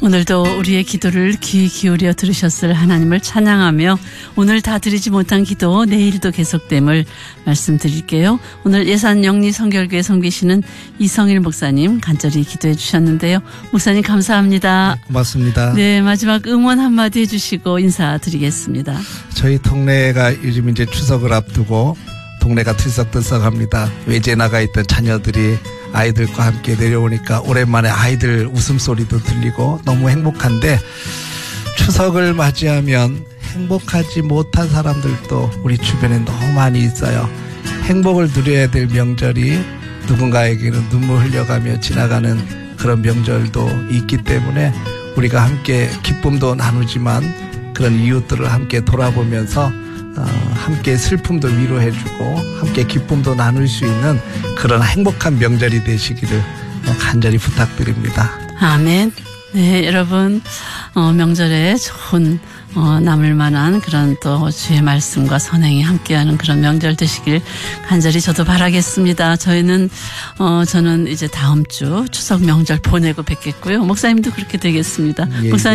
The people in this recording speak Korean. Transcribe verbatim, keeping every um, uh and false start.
오늘도 우리의 기도를 귀 기울여 들으셨을 하나님을 찬양하며 오늘 다 드리지 못한 기도 내일도 계속됨을 말씀드릴게요. 오늘 예산 영리 성결교회 섬기시는 이성일 목사님 간절히 기도해 주셨는데요. 목사님 감사합니다. 네, 고맙습니다. 네, 마지막 응원 한마디 해주시고 인사드리겠습니다. 저희 동네가 요즘 이제 추석을 앞두고 동네가 들썩들썩합니다. 외지에 나가 있던 자녀들이 아이들과 함께 내려오니까 오랜만에 아이들 웃음소리도 들리고 너무 행복한데, 추석을 맞이하면 행복하지 못한 사람들도 우리 주변에 너무 많이 있어요. 행복을 누려야 될 명절이 누군가에게는 눈물 흘려가며 지나가는 그런 명절도 있기 때문에 우리가 함께 기쁨도 나누지만 그런 이웃들을 함께 돌아보면서 어, 함께 슬픔도 위로해주고 함께 기쁨도 나눌 수 있는 그런 행복한 명절이 되시기를 간절히 부탁드립니다. 아멘. 네, 여러분 어, 명절에 좋은 어, 남을 만한 그런 또 주의 말씀과 선행이 함께하는 그런 명절 되시길 간절히 저도 바라겠습니다. 저희는 어, 저는 이제 다음 주 추석 명절 보내고 뵙겠고요. 목사님도 그렇게 되겠습니다. 예, 목사님.